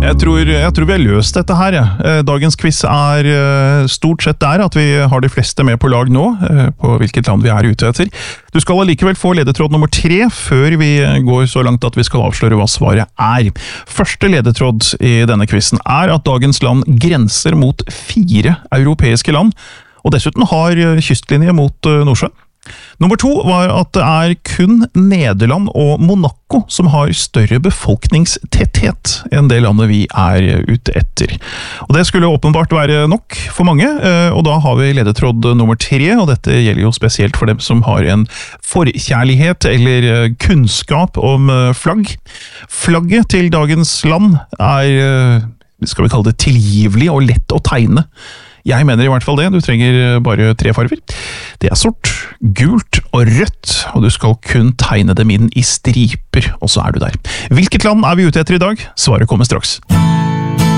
Jeg tror vi har løst dette her. Dagens quiz stort sett der at vi har de fleste med på lag nå, på hvilket land vi ute etter. Du skal allikevel få ledetråd nummer 3 før vi går så langt at vi skal avsløre hva svaret Første ledetråd i denne quizen at dagens land grenser mot 4 europeiske land, og dessuten har kystlinje mot Nordsjøen. Nummer 2 var at det kun Nederland og Monaco som har større befolkningstetthet enn det landet vi ute etter. Og det skulle åpenbart være nok for mange, og da har vi ledetråd nummer 3, og dette gjelder jo spesielt for dem som har en forkjærlighet eller kunnskap om flagg. Flagget til dagens land skal vi kalle det tilgivelig og lett å tegne. Jeg mener i hvert fall det, du trenger bare 3 farver. Det sort, gult og rødt, og du skal kun tegne dem inn i striper, og så du der. Hvilket land vi ute etter i dag? Svaret kommer straks.